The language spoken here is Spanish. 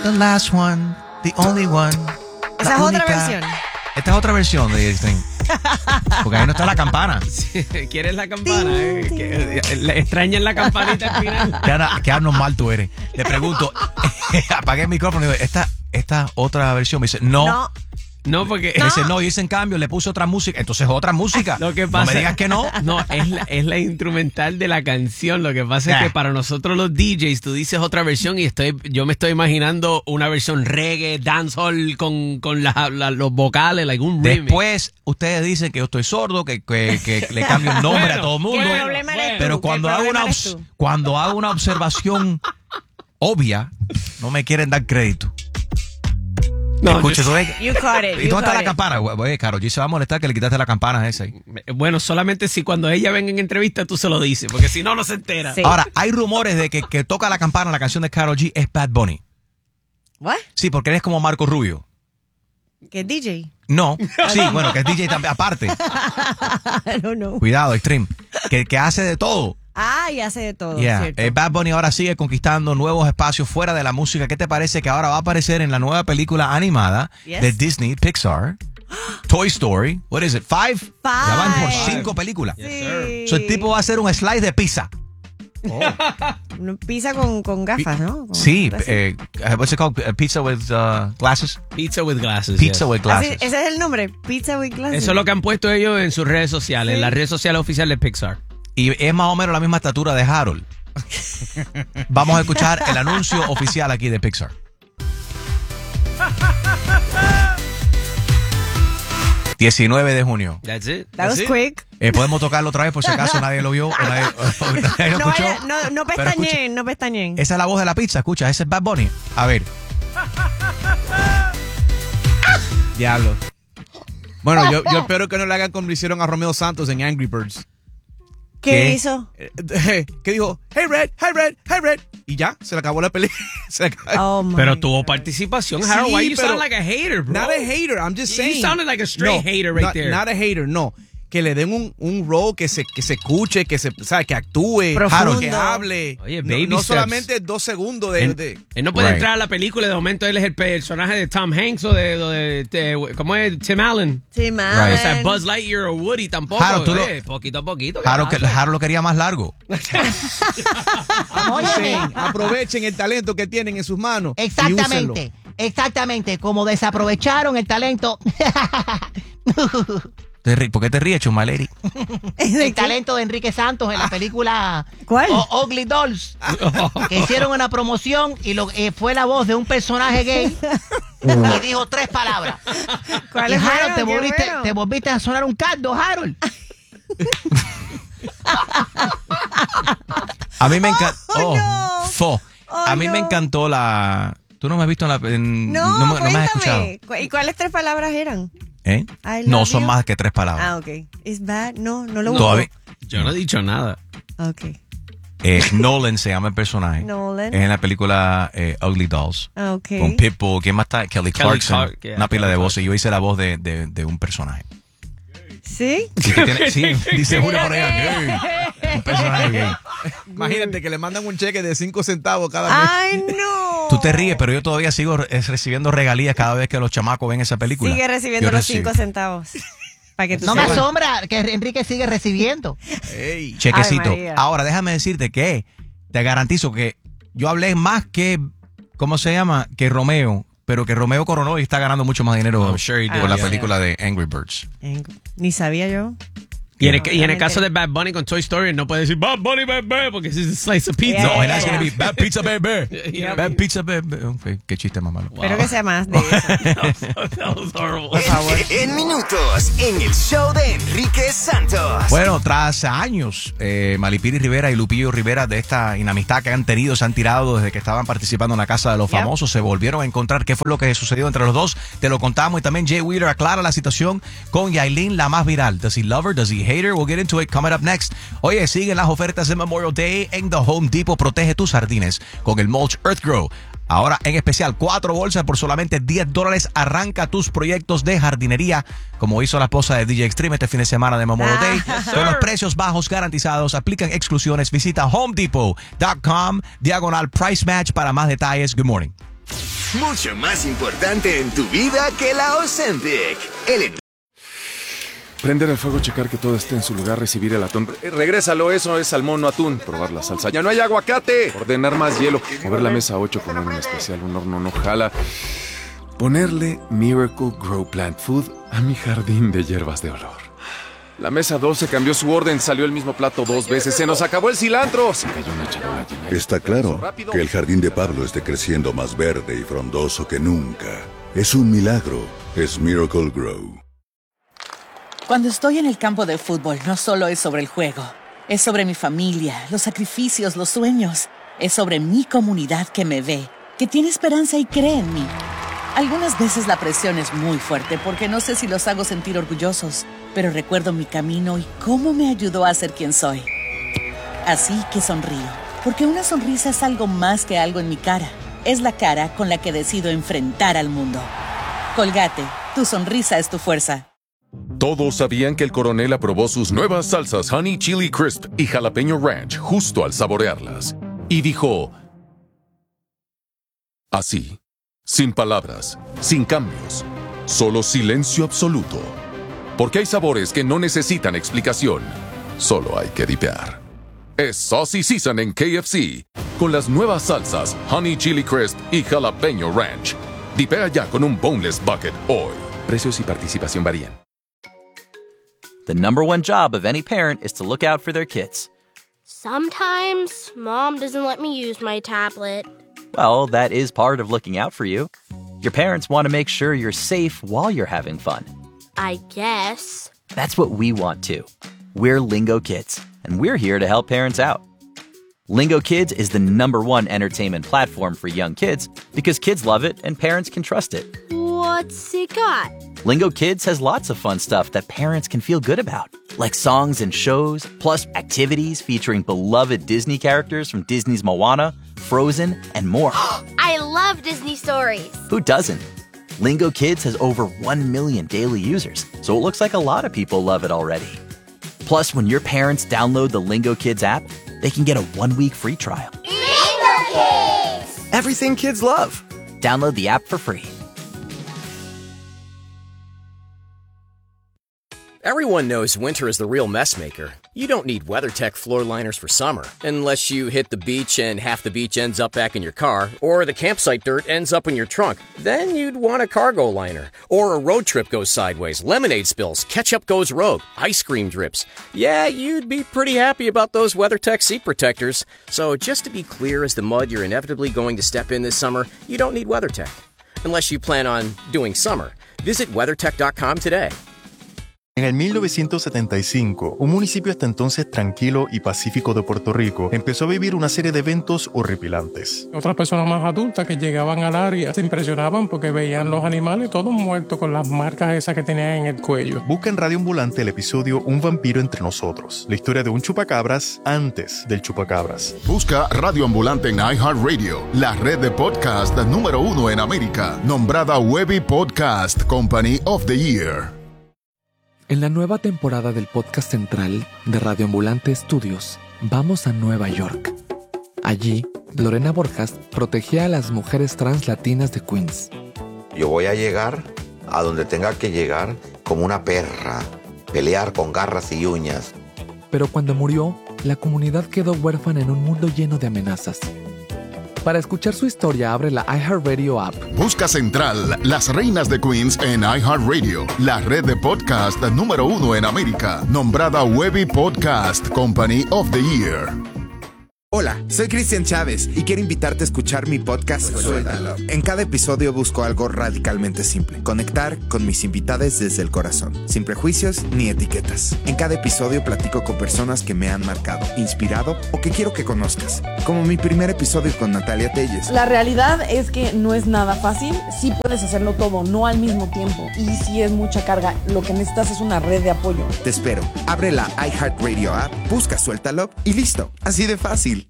The last one, the only one. Esa es otra versión. Esta es otra versión de Disney. Porque ahí no está la campana. Sí, ¿quieres la campana? Extrañan la campanita al final. Qué anormal tú eres. Le pregunto, apagué el micrófono y digo, ¿esta otra versión? Me dice, no. No, porque... Me dice, no, y en cambio le puse otra música. Entonces otra música. Lo que pasa, no me digas que no. No, es la instrumental de la canción. Lo que pasa es que para nosotros los DJs, tú dices otra versión y yo me estoy imaginando una versión reggae, dancehall con los vocales, like un remix. Después ustedes dicen que yo estoy sordo, que le cambio el nombre a todo el mundo. El problema eres tú, pero cuando hago una observación obvia, no me quieren dar crédito. No, escucha, you caught it. ¿Y dónde está la campana? Oye, Karol G se va a molestar que le quitaste la campana a esa ahí. Bueno, solamente si cuando ella venga en entrevista tú se lo dices, porque si no, no se entera. Sí. Ahora, hay rumores de que toca la campana en la canción de Karol G es Bad Bunny. ¿What? Sí, porque él es como Marco Rubio. ¿Qué es DJ? No, sí, bueno, que es DJ también, aparte. I don't know. Cuidado, Extreme. Que hace de todo. Ah, y hace de todo, Yeah. ¿cierto? Bad Bunny ahora sigue conquistando nuevos espacios fuera de la música. ¿Qué te parece que ahora va a aparecer en la nueva película animada de Disney, Pixar? Toy Story. What is it? 5? Ya van por 5 películas. Sí. So, el tipo va a hacer un slice de pizza. Una pizza con gafas, ¿no? Sí, what's it called? Pizza with glasses? Pizza with glasses. Pizza with glasses. Ese es el nombre, Pizza with Glasses. Eso es lo que han puesto ellos en sus redes sociales, en las redes sociales oficiales de Pixar. Y es más o menos la misma estatura de Harold. Vamos a escuchar el anuncio oficial aquí de Pixar. ...19 de junio. That's it. That was quick. Podemos tocarlo otra vez por si acaso nadie lo vio o nadie lo escuchó. No pestañeen, no pestañeen. Esa es la voz de la pizza, escucha, ese es Bad Bunny. A ver. Diablo. Bueno, yo espero que no le hagan como lo hicieron a Romeo Santos en Angry Birds. ¿Qué hizo? Que dijo, hey Red, hey Red, hey Red. Y ya, se le acabó la película. Pero tuvo participación. Harold, why you sound like a hater, bro? Not a hater, I'm just saying. You sounded like a straight hater right there. Not a hater, no. Que le den un role que se escuche, que actúe, profundo, que hable. Oye, baby no steps. Solamente 2 segundos de... Él no puede entrar a la película y de momento él es el personaje de Tom Hanks o de ¿cómo es? Tim Allen. Tim Allen. O sea, Buzz Lightyear o Woody tampoco. Harold, poquito a poquito. Harold lo quería más largo. Aprovechen el talento que tienen en sus manos. Exactamente, exactamente. Como desaprovecharon el talento. ¿Por qué te ríes, Chumaleri? El talento de Enrique Santos en la película ¿Cuál? Ugly Dolls. Que hicieron una promoción y fue la voz de un personaje gay y dijo 3 palabras. ¿Cuáles Y Harold, fueron? te volviste a sonar un caldo, Harold. A mí me encantó. A mí me encantó la... Tú no me has visto No, no me has escuchado. ¿Y cuáles 3 palabras eran? No son más que 3 palabras. Ah, ok. ¿Es bad? No lo uso. Todavía. Yo no he dicho nada. Ok. Nolan se llama el personaje. Nolan. Es en la película Ugly Dolls. Ok. Con Pitbull. ¿Quién más está? Kelly Clarkson. Clark, yeah, una pila Kelly de voces. Yo hice la voz de un personaje. ¿Sí? Sí, dice Julio por allá. Un personaje gay. Imagínate que le mandan un cheque de 5 centavos cada mes. ¡Ay, no! Tú te ríes, pero yo todavía sigo recibiendo regalías cada vez que los chamacos ven esa película. Sigue recibiendo los 5 centavos. Para que tú No me sepas. asombra que Enrique sigue recibiendo. Hey. Chequecito. Ay, María. Ahora, déjame decirte que te garantizo que yo hablé más que, ¿cómo se llama? Que Romeo. Pero que Romeo coronó y está ganando mucho más dinero por la película de Angry Birds. Ni sabía yo. Y en el caso de Bad Bunny con Toy Story, no puede decir Bad Bunny, baby, porque es un slice of pizza. No, it's gonna be Bad Pizza, baby. Yeah. Bad Pizza, baby. Okay, qué chiste más malo. Espero que sea más de eso. That was horrible. Por favor. En minutos, en el show de Enrique Santos. Bueno, tras años, Malipiri Rivera y Lupillo Rivera de esta inamistad que han tenido, se han tirado desde que estaban participando en la Casa de los Famosos, se volvieron a encontrar. ¿Qué fue lo que sucedió entre los dos? Te lo contamos y también Jay Wheeler aclara la situación con Yailin, la más viral. Does he love her? Does he hate her? We'll get into it coming up next. Oye, siguen las ofertas de Memorial Day en The Home Depot. Protege tus jardines con el mulch Earth Grow. Ahora en especial 4 bolsas por solamente $10. Arranca tus proyectos de jardinería como hizo la esposa de DJ Extreme este fin de semana de Memorial Day. Con los precios bajos garantizados, aplican exclusiones. Visita homedepot.com/price match para más detalles. Good morning. mucho más importante en tu vida que la Ozempic. Prender el fuego, checar que todo esté en su lugar, recibir el atún. Regrésalo, eso es salmón, no atún. Probar la salsa. ¡Ya no hay aguacate! Ordenar más hielo. Mover la mesa 8, poner un especial, un horno no jala. Ponerle Miracle Grow Plant Food a mi jardín de hierbas de olor. La mesa 12 cambió su orden, salió el mismo plato 2 veces. ¡Se nos acabó el cilantro! Se cayó una charola llena. Está claro que el jardín de Pablo esté creciendo más verde y frondoso que nunca. Es un milagro. Es Miracle Grow. Cuando estoy en el campo de fútbol, no solo es sobre el juego. Es sobre mi familia, los sacrificios, los sueños. Es sobre mi comunidad que me ve, que tiene esperanza y cree en mí. Algunas veces la presión es muy fuerte porque no sé si los hago sentir orgullosos, pero recuerdo mi camino y cómo me ayudó a ser quien soy. Así que sonrío, porque una sonrisa es algo más que algo en mi cara. Es la cara con la que decido enfrentar al mundo. Colgate, tu sonrisa es tu fuerza. Todos sabían que el coronel aprobó sus nuevas salsas Honey Chili Crisp y Jalapeño Ranch justo al saborearlas. Y dijo... así, sin palabras, sin cambios, solo silencio absoluto. Porque hay sabores que no necesitan explicación, solo hay que dipear. Es Saucy Season en KFC, con las nuevas salsas Honey Chili Crisp y Jalapeño Ranch. Dipea ya con un boneless bucket hoy. Precios y participación varían. The number one job of any parent is to look out for their kids. Sometimes, Mom doesn't let me use my tablet. Well, that is part of looking out for you. Your parents want to make sure you're safe while you're having fun. I guess. That's what we want too. We're Lingo Kids, and we're here to help parents out. Lingo Kids is the number one entertainment platform for young kids because kids love it and parents can trust it. What's it got? Lingo Kids has lots of fun stuff that parents can feel good about, like songs and shows, plus activities featuring beloved Disney characters from Disney's Moana, Frozen, and more. I love Disney stories. Who doesn't? Lingo Kids has over 1 million daily users, so it looks like a lot of people love it already. Plus, when your parents download the Lingo Kids app, they can get a 1-week free trial. Lingo Kids! Everything kids love. Download the app for free. Everyone knows winter is the real mess maker. You don't need WeatherTech floor liners for summer, unless you hit the beach and half the beach ends up back in your car, or the campsite dirt ends up in your trunk. Then you'd want a cargo liner. Or a road trip goes sideways, lemonade spills, ketchup goes rogue, ice cream drips. Yeah, you'd be pretty happy about those WeatherTech seat protectors. So just to be clear as the mud you're inevitably going to step in this summer, you don't need WeatherTech. Unless you plan on doing summer. Visit WeatherTech.com today. En el 1975, un municipio hasta entonces tranquilo y pacífico de Puerto Rico empezó a vivir una serie de eventos horripilantes. Otras personas más adultas que llegaban al área se impresionaban porque veían los animales todos muertos con las marcas esas que tenían en el cuello. Busca en Radio Ambulante el episodio Un vampiro entre nosotros, la historia de un chupacabras antes del chupacabras. Busca Radio Ambulante en iHeartRadio, la red de podcast número 1 en América, nombrada Webby Podcast Company of the Year. En la nueva temporada del podcast central de Radio Ambulante Studios, vamos a Nueva York. Allí, Lorena Borjas protegía a las mujeres trans latinas de Queens. Yo voy a llegar a donde tenga que llegar como una perra, pelear con garras y uñas. Pero cuando murió, la comunidad quedó huérfana en un mundo lleno de amenazas. Para escuchar su historia, abre la iHeartRadio app. Busca Central, las reinas de Queens en iHeartRadio, la red de podcast número 1 en América, nombrada Webby Podcast Company of the Year. Hola, soy Cristian Chávez y quiero invitarte a escuchar mi podcast Suéltalo. En cada episodio busco algo radicalmente simple: conectar con mis invitados desde el corazón, sin prejuicios ni etiquetas. En cada episodio platico con personas que me han marcado, inspirado o que quiero que conozcas, como mi primer episodio con Natalia Telles. La realidad es que no es nada fácil. Sí puedes hacerlo todo, no al mismo tiempo, y sí es mucha carga. Lo que necesitas es una red de apoyo. Te espero. Abre la iHeartRadio app, busca Suéltalo y listo. Así de fácil.